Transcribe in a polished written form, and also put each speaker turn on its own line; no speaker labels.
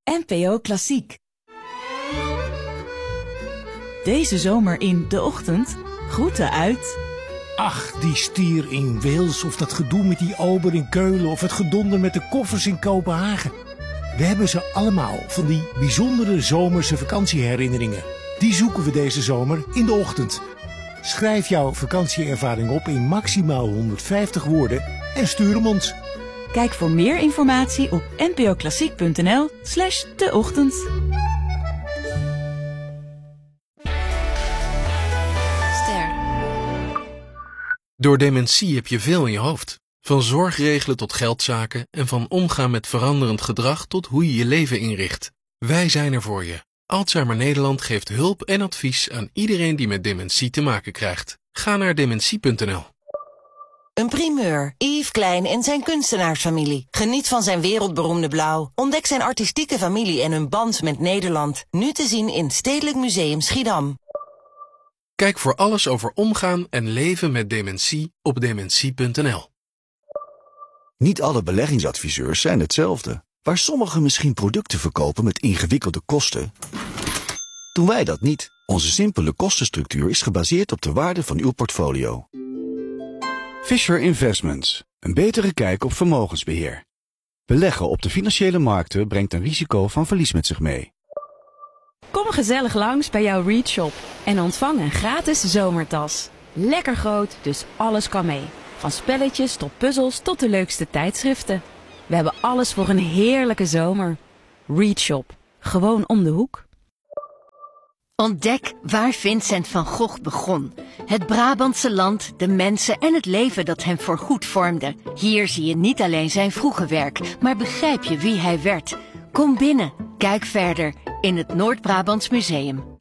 NPO Klassiek. Deze zomer in De Ochtend, groeten uit...
Ach, die stier in Wales of dat gedoe met die ober in Keulen of het gedonder met de koffers in Kopenhagen. We hebben ze allemaal, van die bijzondere zomerse vakantieherinneringen. Die zoeken we deze zomer in De Ochtend. Schrijf jouw vakantieervaring op in maximaal 150 woorden en stuur hem ons.
Kijk voor meer informatie op npoklassiek.nl/deochtend.
Door dementie heb je veel in je hoofd. Van zorg regelen tot geldzaken en van omgaan met veranderend gedrag tot hoe je je leven inricht. Wij zijn er voor je. Alzheimer Nederland geeft hulp en advies aan iedereen die met dementie te maken krijgt. Ga naar dementie.nl.
Een primeur. Yves Klein en zijn kunstenaarsfamilie. Geniet van zijn wereldberoemde blauw. Ontdek zijn artistieke familie en hun band met Nederland. Nu te zien in Stedelijk Museum Schiedam.
Kijk voor alles over omgaan en leven met dementie op dementie.nl.
Niet alle beleggingsadviseurs zijn hetzelfde. Waar sommigen misschien producten verkopen met ingewikkelde kosten, doen wij dat niet. Onze simpele kostenstructuur is gebaseerd op de waarde van uw portfolio.
Fisher Investments. Een betere kijk op vermogensbeheer. Beleggen op de financiële markten brengt een risico van verlies met zich mee.
Kom gezellig langs bij jouw Read Shop en ontvang een gratis zomertas. Lekker groot, dus alles kan mee. Van spelletjes tot puzzels tot de leukste tijdschriften. We hebben alles voor een heerlijke zomer. Read Shop. Gewoon om de hoek.
Ontdek waar Vincent van Gogh begon. Het Brabantse land, de mensen en het leven dat hem voorgoed vormde. Hier zie je niet alleen zijn vroege werk, maar begrijp je wie hij werd. Kom binnen, kijk verder in het Noord-Brabants Museum.